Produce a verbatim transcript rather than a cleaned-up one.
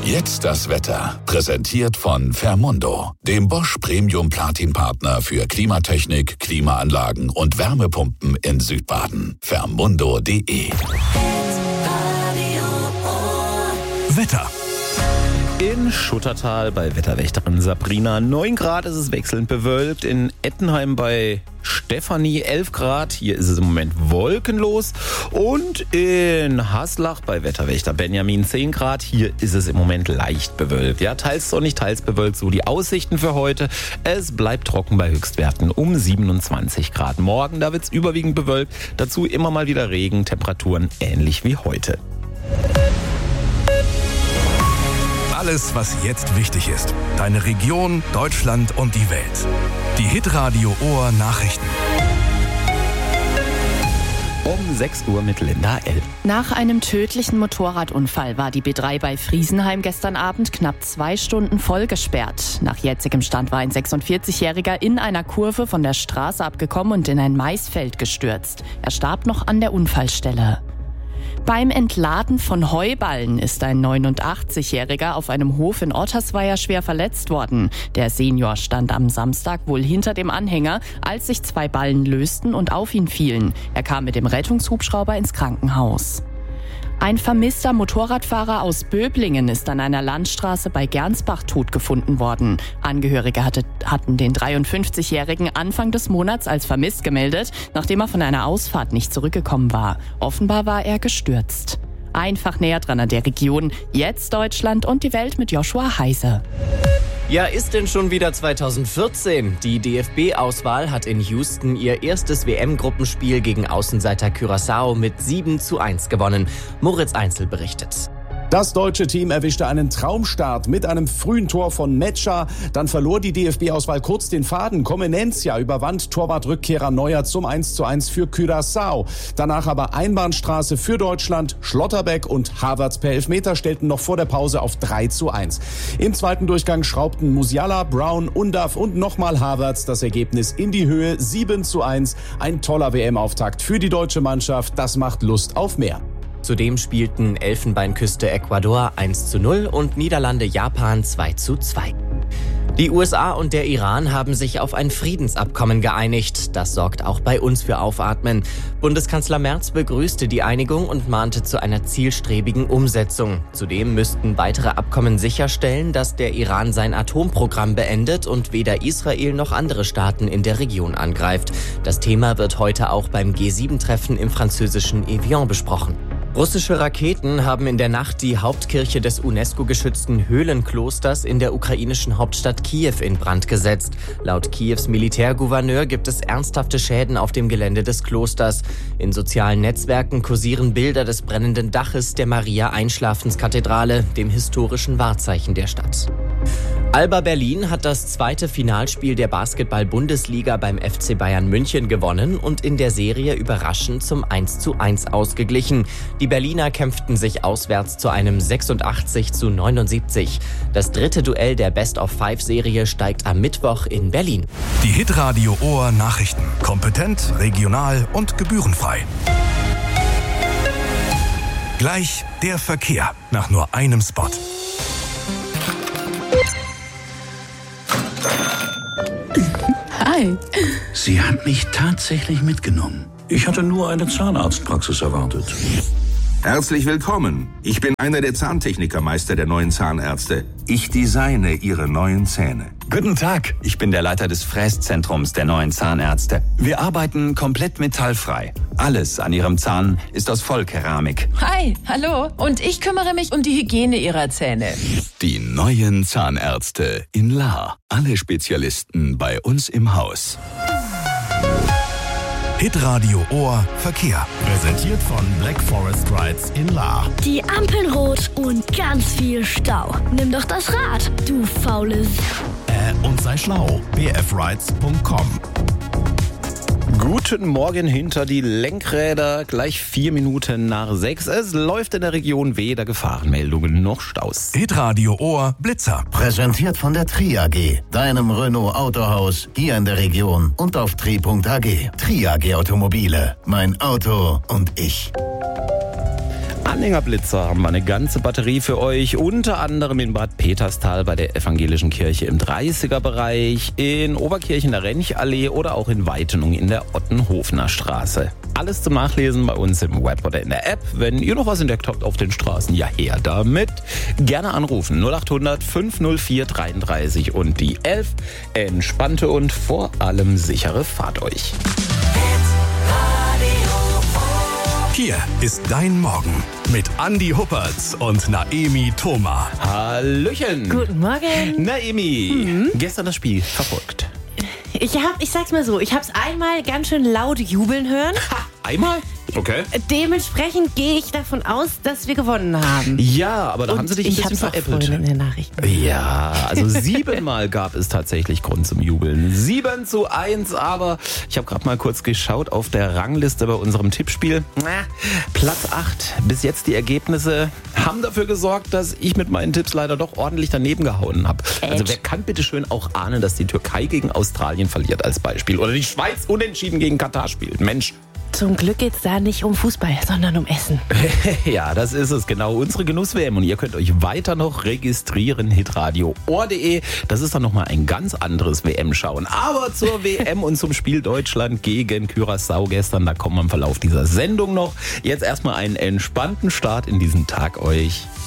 Jetzt das Wetter. Präsentiert von Fermundo, dem Bosch Premium Platin Partner für Klimatechnik, Klimaanlagen und Wärmepumpen in Südbaden. Fermundo punkt de. Wetter. In Schuttertal bei Wetterwächterin Sabrina neun Grad, ist es wechselnd bewölkt. In Ettenheim bei Stefanie elf Grad, hier ist es im Moment wolkenlos. Und in Haslach bei Wetterwächter Benjamin zehn Grad, hier ist es im Moment leicht bewölkt. Ja, teils sonnig, teils bewölkt, so die Aussichten für heute. Es bleibt trocken bei Höchstwerten um siebenundzwanzig Grad. Morgen, da wird es überwiegend bewölkt, dazu immer mal wieder Regen, Temperaturen ähnlich wie heute. Alles, was jetzt wichtig ist. Deine Region, Deutschland und die Welt. Die Hitradio Ohr Nachrichten. Um sechs Uhr mit Linda L. Nach einem tödlichen Motorradunfall war die B drei bei Friesenheim gestern Abend knapp zwei Stunden voll gesperrt. Nach jetzigem Stand war ein sechsundvierzigjähriger in einer Kurve von der Straße abgekommen und in ein Maisfeld gestürzt. Er starb noch an der Unfallstelle. Beim Entladen von Heuballen ist ein neunundachtzigjähriger auf einem Hof in Ottersweier schwer verletzt worden. Der Senior stand am Samstag wohl hinter dem Anhänger, als sich zwei Ballen lösten und auf ihn fielen. Er kam mit dem Rettungshubschrauber ins Krankenhaus. Ein vermisster Motorradfahrer aus Böblingen ist an einer Landstraße bei Gernsbach tot gefunden worden. Angehörige hatte, hatten den dreiundfünfzigjährigen Anfang des Monats als vermisst gemeldet, nachdem er von einer Ausfahrt nicht zurückgekommen war. Offenbar war er gestürzt. Einfach näher dran an der Region. Jetzt Deutschland und die Welt mit Joshua Heise. Ja, ist denn schon wieder zweitausendvierzehn? Die D F B-Auswahl hat in Houston ihr erstes W M-Gruppenspiel gegen Außenseiter Curaçao mit sieben zu eins gewonnen. Moritz Einzel berichtet. Das deutsche Team erwischte einen Traumstart mit einem frühen Tor von Metscher. Dann verlor die D F B-Auswahl kurz den Faden. Comenencia überwand Torwartrückkehrer Neuer zum eins zu eins für Curaçao. Danach aber Einbahnstraße für Deutschland. Schlotterbeck und Havertz per Elfmeter stellten noch vor der Pause auf drei zu eins. Im zweiten Durchgang schraubten Musiala, Brown, Undav und nochmal Havertz das Ergebnis in die Höhe. sieben zu eins. Ein toller W M-Auftakt für die deutsche Mannschaft. Das macht Lust auf mehr. Zudem spielten Elfenbeinküste Ecuador eins zu null und Niederlande Japan zwei zu zwei. Die U S A und der Iran haben sich auf ein Friedensabkommen geeinigt. Das sorgt auch bei uns für Aufatmen. Bundeskanzler Merz begrüßte die Einigung und mahnte zu einer zielstrebigen Umsetzung. Zudem müssten weitere Abkommen sicherstellen, dass der Iran sein Atomprogramm beendet und weder Israel noch andere Staaten in der Region angreift. Das Thema wird heute auch beim G sieben Treffen im französischen Evian besprochen. Russische Raketen haben in der Nacht die Hauptkirche des UNESCO-geschützten Höhlenklosters in der ukrainischen Hauptstadt Kiew in Brand gesetzt. Laut Kiews Militärgouverneur gibt es ernsthafte Schäden auf dem Gelände des Klosters. In sozialen Netzwerken kursieren Bilder des brennenden Daches der Maria-Einschlafenskathedrale, dem historischen Wahrzeichen der Stadt. Alba Berlin hat das zweite Finalspiel der Basketball-Bundesliga beim F C Bayern München gewonnen und in der Serie überraschend zum eins zu eins ausgeglichen. Die Berliner kämpften sich auswärts zu einem sechsundachtzig zu neunundsiebzig. Das dritte Duell der Best-of-Five-Serie steigt am Mittwoch in Berlin. Die Hitradio Ohr Nachrichten. Kompetent, regional und gebührenfrei. Gleich der Verkehr nach nur einem Spot. Hi. Sie hat mich tatsächlich mitgenommen. Ich hatte nur eine Zahnarztpraxis erwartet. Herzlich willkommen. Ich bin einer der Zahntechnikermeister der neuen Zahnärzte. Ich designe Ihre neuen Zähne. Guten Tag, ich bin der Leiter des Fräszentrums der neuen Zahnärzte. Wir arbeiten komplett metallfrei. Alles an Ihrem Zahn ist aus Vollkeramik. Hi, hallo. Und ich kümmere mich um die Hygiene Ihrer Zähne. Die neuen Zahnärzte in Lahr. Alle Spezialisten bei uns im Haus. Hitradio Ohr Verkehr. Präsentiert von Black Forest Rides in Lahr. Die Ampeln rot und ganz viel Stau. Nimm doch das Rad, du faules. Äh, und sei schlau. b f rides punkt com. Guten Morgen hinter die Lenkräder, gleich vier Minuten nach sechs. Es läuft in der Region weder Gefahrenmeldungen noch Staus. Hitradio Ohr Blitzer. Präsentiert von der Tri A G, deinem Renault Autohaus hier in der Region und auf tri punkt a g. Tri A G Automobile, mein Auto und ich. Anhängerblitzer haben wir eine ganze Batterie für euch, unter anderem in Bad Peterstal bei der Evangelischen Kirche im dreißiger-Bereich, in Oberkirchen der Renchallee oder auch in Weitenung in der Ottenhofener Straße. Alles zum Nachlesen bei uns im Web oder in der App. Wenn ihr noch was entdeckt habt auf den Straßen, ja her damit. Gerne anrufen null acht hundert fünf null vier dreiunddreißig und die elf. Entspannte und vor allem sichere Fahrt euch. Hier ist dein Morgen mit Andi Huppertz und Naemi Thoma. Hallöchen. Guten Morgen. Naemi, Mhm. gestern das Spiel verfolgt. Ich hab, ich sag's mal so, ich hab's einmal ganz schön laut jubeln hören. Ha, einmal? Okay. Dementsprechend gehe ich davon aus, dass wir gewonnen haben. Ja, aber da Und haben sie dich ein ich bisschen hab's auch veräppelt. vorhin in den Nachrichten. Ja, also siebenmal gab es tatsächlich Grund zum Jubeln. Sieben zu eins, aber ich habe gerade mal kurz geschaut auf der Rangliste bei unserem Tippspiel. Platz acht. Bis jetzt die Ergebnisse haben dafür gesorgt, dass ich mit meinen Tipps leider doch ordentlich daneben gehauen habe. Also wer kann bitte schön auch ahnen, dass die Türkei gegen Australien verliert als Beispiel oder die Schweiz unentschieden gegen Katar spielt? Mensch. Zum Glück geht's da nicht um Fußball, sondern um Essen. Ja, das ist es, genau. Unsere Genuss-W M. Und ihr könnt euch weiter noch registrieren, hitradio ohr punkt de. Das ist dann nochmal ein ganz anderes W M-Schauen. Aber zur W M und zum Spiel Deutschland gegen Curaçao gestern, da kommen wir im Verlauf dieser Sendung noch. Jetzt erstmal einen entspannten Start in diesen Tag euch.